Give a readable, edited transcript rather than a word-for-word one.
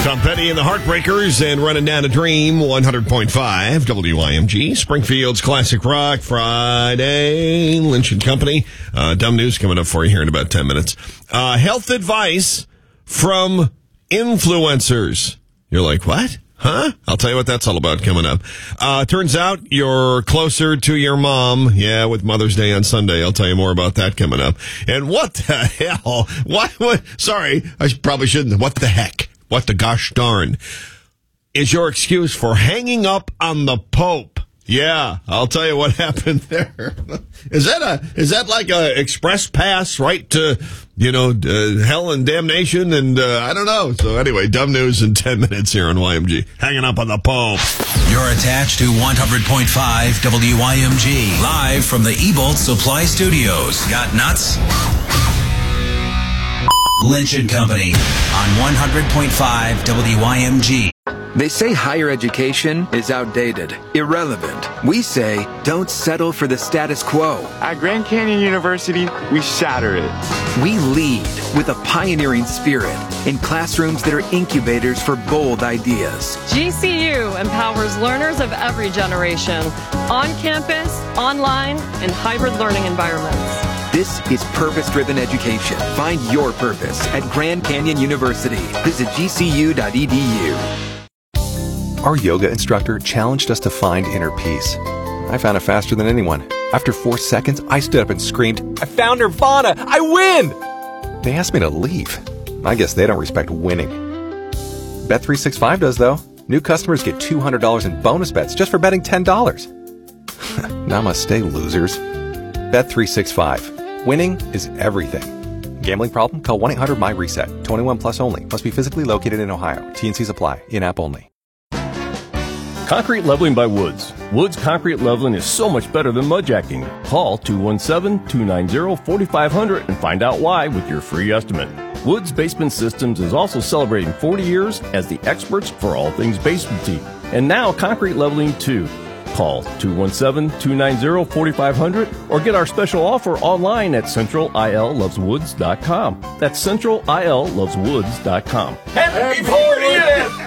Tom Petty and the Heartbreakers and Running Down a Dream, 100.5 WIMG, Springfield's Classic Rock Friday, Lynch and Company. Dumb news coming up for you here in about 10 minutes. Health advice from influencers. You're like, what? Huh? I'll tell you what that's all about coming up. Turns out you're closer to your mom. Yeah, with Mother's Day on Sunday. I'll tell you more about that coming up. And what the hell? What? Sorry, I probably shouldn't. What the heck? What the gosh darn is your excuse for hanging up on the Pope? Yeah, I'll tell you what happened there. Is that like a express pass right to, hell and damnation? And I don't know. So anyway, dumb news in 10 minutes here on YMG. Hanging up on the Pope. You're attached to 100.5 WYMG, live from the Ebolt Supply Studios. Got nuts? Lynch and Company on 100.5 WYMG. They say higher education is outdated, irrelevant. We say don't settle for the status quo. At Grand Canyon University, we shatter it. We lead with a pioneering spirit in classrooms that are incubators for bold ideas. GCU empowers learners of every generation, on campus, online, and hybrid learning environments. This is purpose-driven education. Find your purpose at Grand Canyon University. Visit gcu.edu. Our yoga instructor challenged us to find inner peace. I found it faster than anyone. After 4 seconds, I stood up and screamed, "I found Nirvana! I win!" They asked me to leave. I guess they don't respect winning. Bet365 does, though. New customers get $200 in bonus bets just for betting $10. Namaste, losers. Bet365. Winning is everything. Gambling problem? Call 1-800-MY-RESET. 21 plus only. Must be physically located in Ohio. T&Cs apply. In-app only. Concrete leveling by Woods. Woods Concrete Leveling is so much better than mudjacking. Call 217-290-4500 and find out why with your free estimate. Woods Basement Systems is also celebrating 40 years as the experts for all things basementy. And now concrete leveling too. Call 217-290-4500 or get our special offer online at centralilloveswoods.com. That's centralilloveswoods.com. Happy 40th!